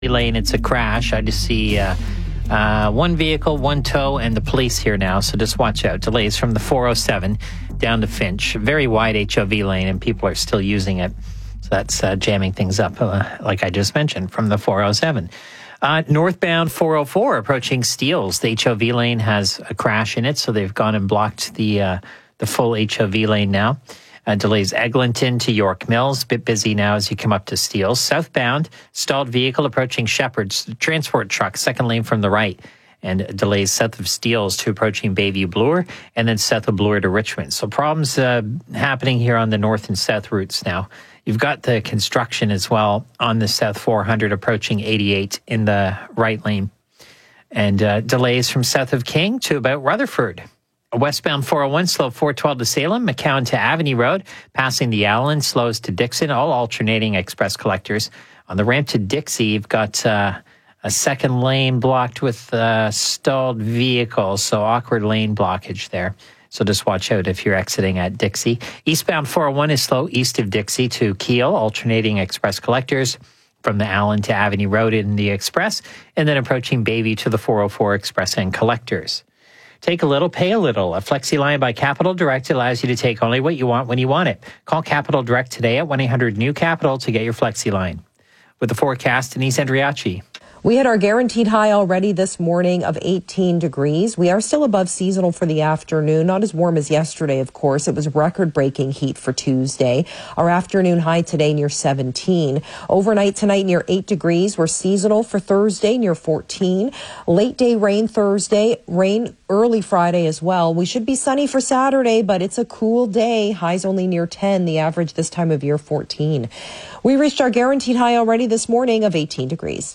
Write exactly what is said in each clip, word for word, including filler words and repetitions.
lane, it's a crash. I just see uh, uh, one vehicle, one tow, and the police here now. So just watch out. Delays from the four oh seven down to Finch. Very wide H O V lane, and people are still using it. So that's uh, jamming things up, uh, like I just mentioned, from the four oh seven. Uh, northbound four oh four approaching Steeles. The H O V lane has a crash in it, so they've gone and blocked the uh, the full H O V lane now. Uh, delays Eglinton to York Mills. Bit busy now as you come up to Steeles. Southbound, stalled vehicle approaching Shepherd's. Transport truck, second lane from the right. And delays south of Steeles to approaching Bayview Bloor, and then south of Bloor to Richmond. So problems uh, happening here on the north and south routes now. You've got the construction as well on the South four hundred approaching eighty-eight in the right lane. And uh, delays from south of King to about Rutherford. Westbound four oh one, slow four twelve to Salem, McCowan to Avenue Road, passing the Allen, slows to Dixon, all alternating express collectors. On the ramp to Dixie, you've got uh, a second lane blocked with uh, stalled vehicles, so awkward lane blockage there. So just watch out if you're exiting at Dixie. Eastbound four oh one is slow east of Dixie to Keel, alternating express collectors from the Allen to Avenue Road in the express, and then approaching Bayview to the four oh four express and collectors. Take a little, pay a little. A Flexi line by Capital Direct allows you to take only what you want when you want it. Call Capital Direct today at one eight hundred new capital to get your Flexi line. With the forecast, Denise Andriachi. We had our guaranteed high already this morning of eighteen degrees. We are still above seasonal for the afternoon. Not as warm as yesterday, of course. It was record-breaking heat for Tuesday. Our afternoon high today near seventeen. Overnight tonight near eight degrees. We're seasonal for Thursday near fourteen. Late day rain Thursday. Rain early Friday as well. We should be sunny for Saturday, but it's a cool day. Highs only near ten. The average this time of year fourteen. We reached our guaranteed high already this morning of eighteen degrees.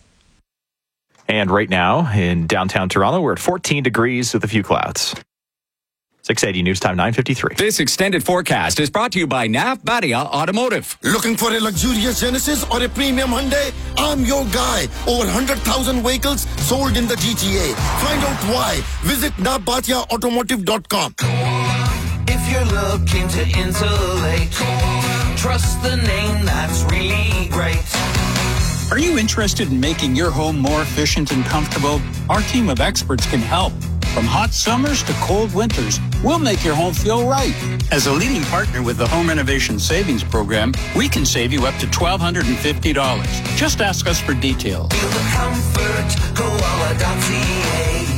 And right now in downtown Toronto, we're at fourteen degrees with a few clouds. six eighty News Time, nine fifty-three. This extended forecast is brought to you by Nav Badia Automotive. Looking for a luxurious Genesis or a premium Hyundai? I'm your guy. Over one hundred thousand vehicles sold in the G T A. Find out why. Visit nav badia automotive dot com. If you're looking to insulate, trust the name that's really great. Are you interested in making your home more efficient and comfortable? Our team of experts can help. From hot summers to cold winters, we'll make your home feel right. As a leading partner with the Home Renovation Savings Program, we can save you up to one thousand two hundred fifty dollars. Just ask us for details. Feel the comfort, koala dot c a.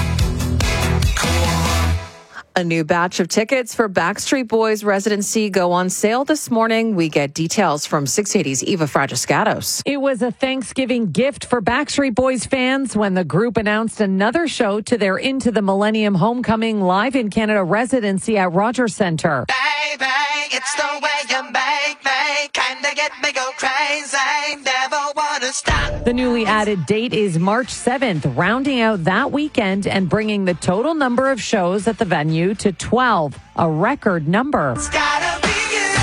A new batch of tickets for Backstreet Boys residency go on sale this morning. We get details from six eighty's Eva Fragiscatos. It was a Thanksgiving gift for Backstreet Boys fans when the group announced another show to their Into the Millennium Homecoming Live in Canada residency at Rogers Centre. Baby, it's the way you make me kinda get me go crazy. Never wanna stop. The newly added date is March seventh, rounding out that weekend and bringing the total number of shows at the venue to twelve, a record number. It's gotta be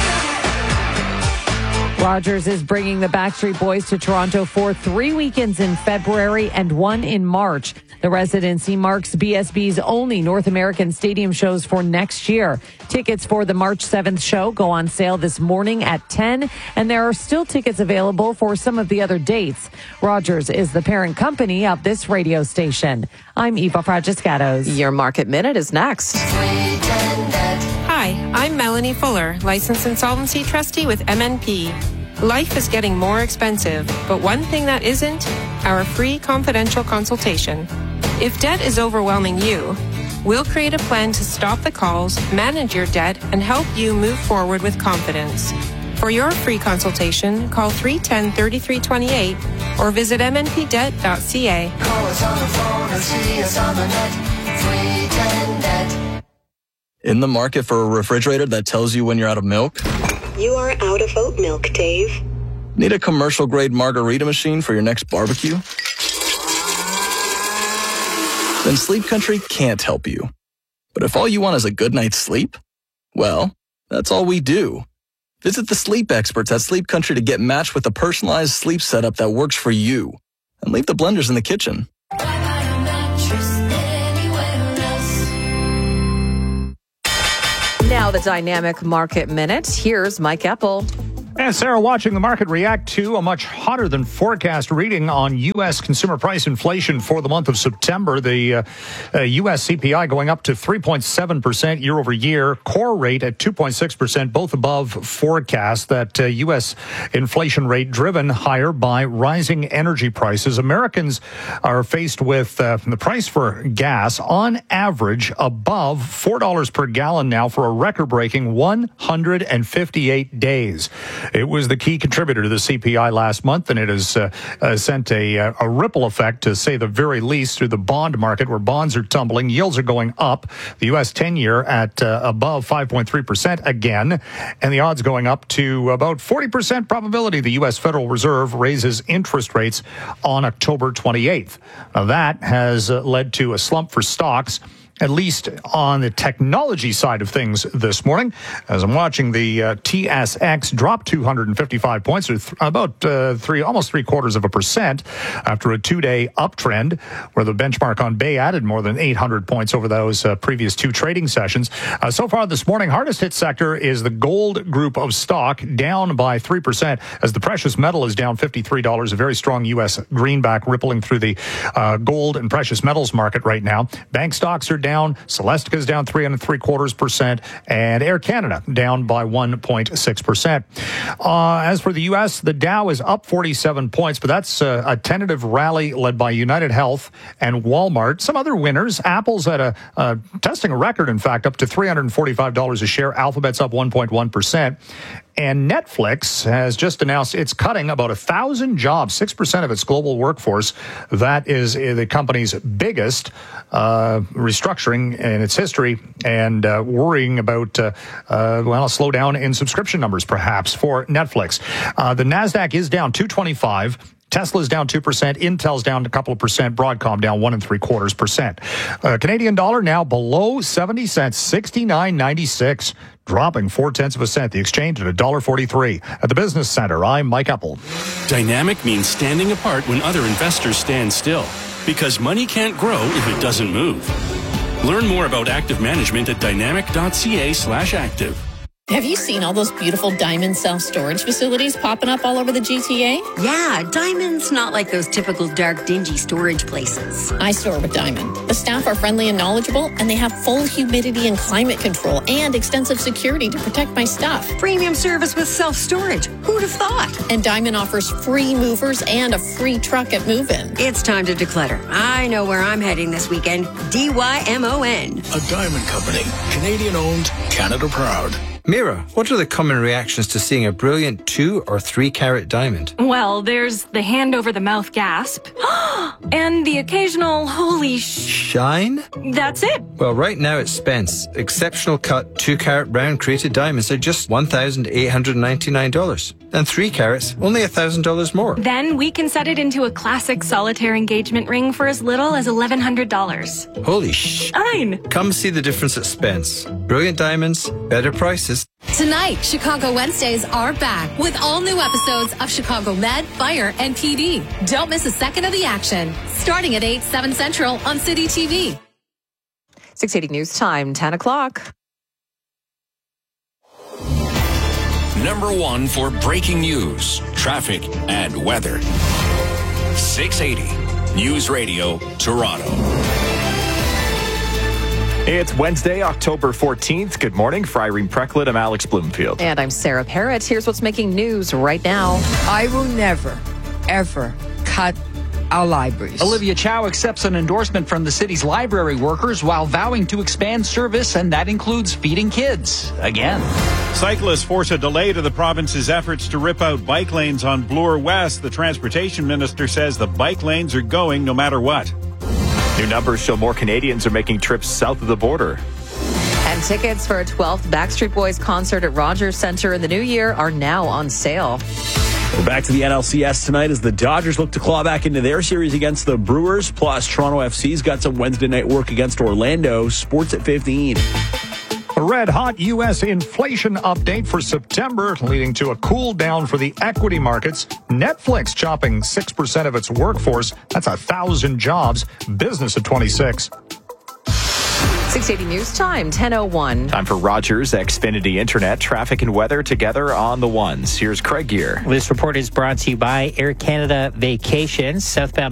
you. Rogers is bringing the Backstreet Boys to Toronto for three weekends in February and one in March. The residency marks B S B's only North American stadium shows for next year. Tickets for the March seventh show go on sale this morning at ten, and there are still tickets available for some of the other dates. Rogers is the parent company of this radio station. I'm Eva Fragiscatos. Your Market Minute is next. Hi, I'm Melanie Fuller, licensed insolvency trustee with M N P. Life is getting more expensive, but one thing that isn't, our free confidential consultation. If debt is overwhelming you, we'll create a plan to stop the calls, manage your debt, and help you move forward with confidence. For your free consultation, call three one zero, three three two eight or visit m n p debt dot c a. Call us on the phone or see us on the net. three ten net. In the market for a refrigerator that tells you when you're out of milk? You are out of oat milk, Dave. Need a commercial-grade margarita machine for your next barbecue? Then Sleep Country can't help you. But if all you want is a good night's sleep, well, that's all we do. Visit the sleep experts at Sleep Country to get matched with a personalized sleep setup that works for you. And leave the blenders in the kitchen. Now the Dynamic Market Minute. Here's Mike Eppel. And Sarah, watching the market react to a much hotter than forecast reading on U S consumer price inflation for the month of September. The uh, uh, U S C P I going up to three point seven percent year over year. Core rate at two point six percent, both above forecast. That uh, U S inflation rate driven higher by rising energy prices. Americans are faced with uh, the price for gas on average above four dollars per gallon now for a record-breaking one hundred fifty-eight days. It was the key contributor to the C P I last month, and it has uh, uh, sent a, uh, a ripple effect, to say the very least, through the bond market, where bonds are tumbling, yields are going up. The U S ten-year at uh, above five point three percent again, and the odds going up to about forty percent probability the U S Federal Reserve raises interest rates on October twenty-eighth. Now, that has uh, led to a slump for stocks, at least on the technology side of things this morning. As I'm watching the uh, T S X drop two hundred fifty-five points, or th- about uh, three, almost three quarters of a percent after a two-day uptrend, where the benchmark on Bay added more than eight hundred points over those uh, previous two trading sessions. Uh, so far this morning, hardest hit sector is the gold group of stock, down by three percent, as the precious metal is down fifty-three dollars, a very strong U S greenback rippling through the uh, gold and precious metals market right now. Bank stocks are down. Celestica is down three and three quarters percent, and Air Canada down by one point six percent. Uh, as for the U S, the Dow is up forty-seven points, but that's uh, a tentative rally led by United Health and Walmart. Some other winners: Apple's at a uh, testing a record, in fact, up to three hundred forty-five dollars a share. Alphabet's up one point one percent. And Netflix has just announced it's cutting about a thousand jobs, six percent of its global workforce. That is the company's biggest uh, restructuring in its history, and uh, worrying about, uh, uh, well, a slowdown in subscription numbers, perhaps, for Netflix. Uh, the NASDAQ is down two twenty-five. Tesla's down two percent. Intel's down a couple of percent. Broadcom down one and three quarters percent. Uh, Canadian dollar now below seventy cents, sixty-nine ninety-six, dropping four tenths of a cent. The exchange at one dollar forty-three. At the Business Center, I'm Mike Epple. Dynamic means standing apart when other investors stand still, because money can't grow if it doesn't move. Learn more about active management at dynamic.ca slash active. Have you seen all those beautiful Diamond self-storage facilities popping up all over the G T A? Yeah, Diamond's not like those typical dark, dingy storage places. I store with Diamond. The staff are friendly and knowledgeable, and they have full humidity and climate control and extensive security to protect my stuff. Premium service with self-storage. Who'd have thought? And Diamond offers free movers and a free truck at move-in. It's time to declutter. I know where I'm heading this weekend. D Y M O N. A Diamond Company. Canadian-owned, Canada-proud. Mira, what are the common reactions to seeing a brilliant two or three carat diamond? Well, there's the hand over the mouth gasp and the occasional holy sh... Shine? That's it. Well, right now at Spence, exceptional cut two carat round crated diamonds are just one thousand eight hundred ninety-nine dollars. And three carats, only one thousand dollars more. Then we can set it into a classic solitaire engagement ring for as little as eleven hundred dollars. Holy sh... Fine. Come see the difference at Spence. Brilliant diamonds, better prices. Tonight, Chicago Wednesdays are back with all new episodes of Chicago Med, Fire, and P D. Don't miss a second of the action. Starting at eight, seven Central on City T V. six eighty News Time, ten o'clock. Number one for breaking news, traffic, and weather. six eighty News Radio, Toronto. It's Wednesday, October fourteenth. Good morning. For Irene Precklett, I'm Alex Bloomfield. And I'm Sarah Parrott. Here's what's making news right now. I will never, ever cut our libraries. Olivia Chow accepts an endorsement from the city's library workers while vowing to expand service, and that includes feeding kids again. Cyclists force a delay to the province's efforts to rip out bike lanes on Bloor West. The transportation minister says the bike lanes are going no matter what. New numbers show more Canadians are making trips south of the border. And tickets for a twelfth Backstreet Boys concert at Rogers Centre in the new year are now on sale. We're back to the N L C S tonight as the Dodgers look to claw back into their series against the Brewers. Plus, Toronto F C's got some Wednesday night work against Orlando. Sports at fifteen. A red-hot U S inflation update for September, leading to a cool down for the equity markets. Netflix chopping six percent of its workforce. That's a thousand jobs. Business at twenty-six. six eighty News Time, ten oh one. Time for Rogers Xfinity Internet. Traffic and weather together on the ones. Here's Craig Gear. This report is brought to you by Air Canada Vacations. Southbound